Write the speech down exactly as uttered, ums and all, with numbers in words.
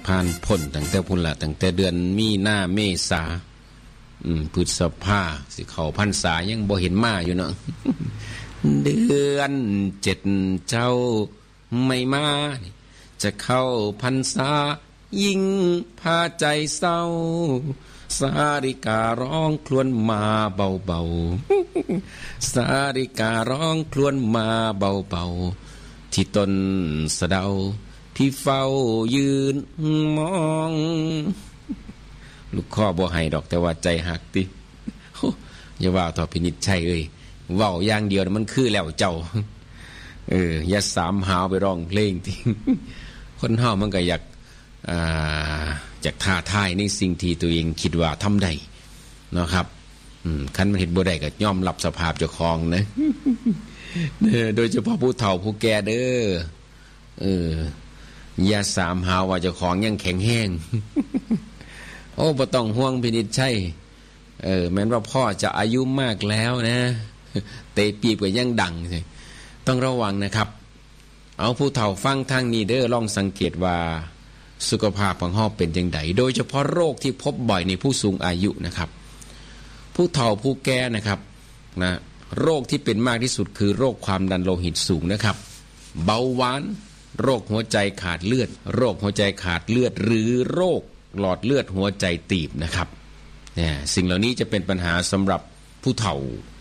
ผ่านพ้นตั้งแต่พุ่นละตั้งแต่เดือนมีนาเมษาอืมพฤษภาสิเข้าพรรษายังบ่เห็นมาอยู่เนาะ เดือนเจ็ดเจ้าไม่มาจะเข้าพรรษายิ่งพาใจเศร้าสาริการ้องครวญมาเบาๆ สาริการ้องครวญมาเบาๆที่ต้นสะเดาพี่เฝ้ายืนมองลูกข้อบ่ให้ดอกแต่ว่าใจหักติอย่าว่าต่อพินิจชัยเอ้ยเว้าอย่างเดียวมันคือแล้วเจ้าเอออย่าสามหาวไปร้องเพลงติคนเฮามันก็อยากอ่าจากท้าทายในสิ่งที่ตัวเองคิดว่าทำได้เนาะครับอืมคันมันเฮ็ดบ่ได้ก็ยอมรับสภาพเจ้าของนะ โดยเฉพาะผู้เฒ่าผู้แก่เด้อเอออย่าสามหาว่าเจ้าของยังแข็งแรงโอ้บ่ต้องห่วงพินิจชัยเออแม้ว่าพ่อจะอายุมากแล้วนะเตะปีบก็ยังดังต้องระวังนะครับเอาผู้เฒ่าฟังทางนี้เด้อลองสังเกตว่าสุขภาพของเฮาเป็นจังไดโดยเฉพาะโรคที่พบบ่อยในผู้สูงอายุนะครับผู้เฒ่าผู้แก่นะครับนะโรคที่เป็นมากที่สุดคือโรคความดันโลหิตสูงนะครับเบาหวานโรคหัวใจขาดเลือดโรคหัวใจขาดเลือดหรือโรคหลอดเลือดหัวใจตีบนะครับเนี่ยสิ่งเหล่านี้จะเป็นปัญหาสำหรับผู้เฒ่า